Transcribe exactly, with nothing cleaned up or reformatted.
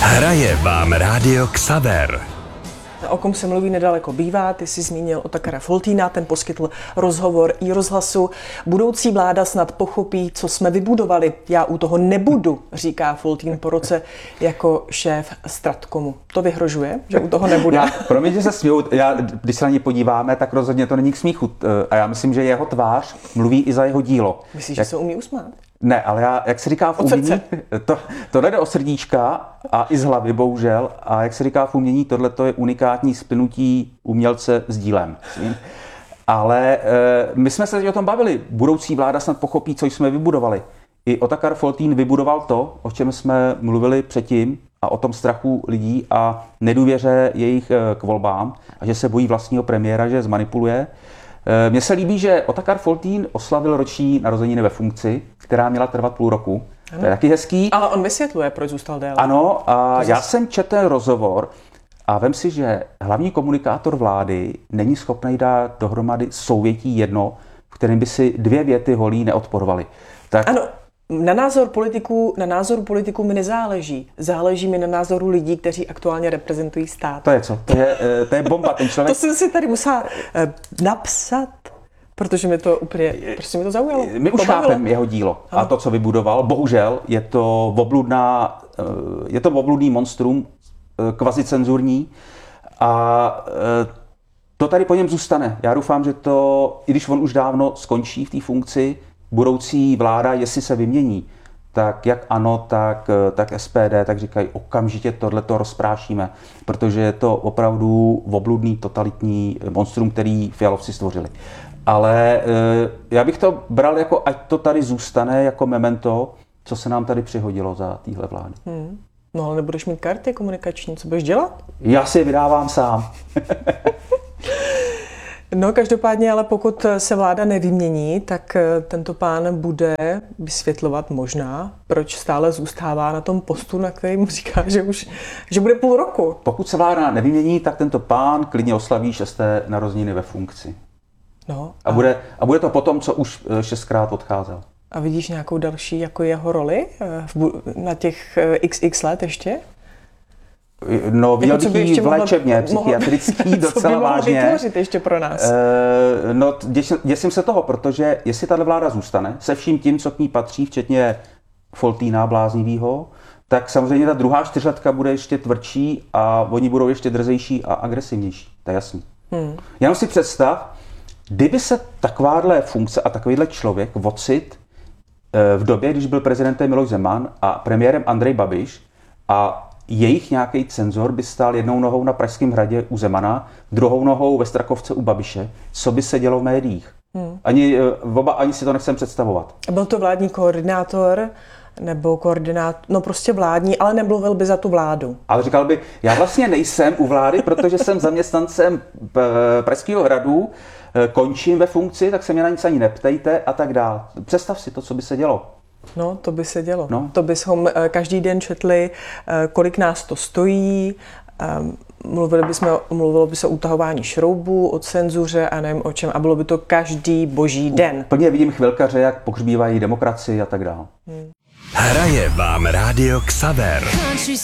Hraje vám rádio Xaver. O kom se mluví nedaleko bývá, ty jsi zmínil Otakara Foltýna, ten poskytl rozhovor iRozhlasu. Budoucí vláda snad pochopí, co jsme vybudovali. Já u toho nebudu, říká Foltýn po roce jako šéf Stratcomu. To vyhrožuje, že u toho nebude. Já, promiň, že se směju, já, když se na ně podíváme, tak rozhodně to není k smíchu. A já myslím, že jeho tvář mluví i za jeho dílo. Myslíš, jak... že se umí usmát? Ne, ale já, jak se říká v umění, to, to jde o srdíčka a i z hlavy, bohužel. A jak se říká v umění, tohle to je unikátní splynutí umělce s dílem. Ale e, my jsme se teď o tom bavili. Budoucí vláda snad pochopí, co jsme vybudovali. I Otakar Foltýn vybudoval to, o čem jsme mluvili předtím, a o tom strachu lidí a nedůvěře jejich k volbám a že se bojí vlastního premiéra, že je zmanipuluje. Mně se líbí, že Otakar Foltýn oslavil roční narozeniny ve funkci, která měla trvat půl roku. Ano. To je taky hezký. Ale on vysvětluje, proč zůstal déle. Ano, a já jsem četl rozhovor a vem si, že hlavní komunikátor vlády není schopný dát dohromady souvětí jedno, v kterém by si dvě věty holí neodporovaly. Tak... Ano. Na názor politiků, na názoru politiků mi nezáleží. Záleží mi na názoru lidí, kteří aktuálně reprezentují stát. To je co? To je, to je bomba, ten člověk. To jsem si tady musela eh, napsat, protože mi to úplně, prostě mi to zaujalo. My už chápeme jeho dílo a to, co vybudoval. Bohužel je to obludná, je to obludný monstrum, kvazicenzurní a to tady po něm zůstane. Já doufám, že to, i když on už dávno skončí v té funkci, budoucí vláda, jestli se vymění, tak jak ANO, tak, tak S P D, tak říkají, okamžitě tohleto rozprášíme, protože je to opravdu obludný totalitní monstrum, který Fialovci stvořili. Ale e, já bych to bral jako, ať to tady zůstane jako memento, co se nám tady přihodilo za téhle vlády. Hmm. No ale nebudeš mít karty komunikační, co budeš dělat? Já si je vydávám sám. No každopádně, ale pokud se vláda nevymění, tak tento pán bude vysvětlovat možná, proč stále zůstává na tom postu, na kterém říká, že už že bude půl roku. Pokud se vláda nevymění, tak tento pán klidně oslaví šesté narozeniny ve funkci. No, a, a, bude, a bude to potom, co už šestkrát odcházel. A vidíš nějakou další jako jeho roli na těch iks iks let ještě? No, viděl bych ji v léčebně, psychiatrický, docela vážně. Co by mohl vytvořit ještě pro nás? E, no, děsím, děsím se toho, protože jestli tato vláda zůstane, se vším tím, co k ní patří, včetně Foltýna bláznivýho, tak samozřejmě ta druhá čtyřletka bude ještě tvrdší a oni budou ještě drzejší a agresivnější. To je jasný. Hmm. Jenom si představ, kdyby se takováhle funkce a takovýhle člověk ocit v době, když byl prezidentem Miloš Zeman a premiérem Andrej Babiš a jejich nějaký cenzor by stál jednou nohou na Pražském hradě u Zemana, druhou nohou ve Strakovce u Babiše. Co by se dělo v médiích? Hmm. Ani, oba, ani si to nechcem představovat. Byl to vládní koordinátor, nebo koordinátor, no prostě vládní, ale nemluvil by za tu vládu. Ale říkal by, já vlastně nejsem u vlády, protože jsem zaměstnancem Pražského hradu, končím ve funkci, tak se mě na nic ani neptejte a tak dál. Představ si to, co by se dělo. No, to by se dělo. No. To bychom každý den četli, kolik nás to stojí, mluvili bychom, mluvilo by se o utahování šroubů, o cenzuře a nevím o čem a bylo by to každý boží den. Plně vidím chvilkaře, jak pohřbívají demokracii a tak dále. Hmm. Hraje vám rádio Xaver.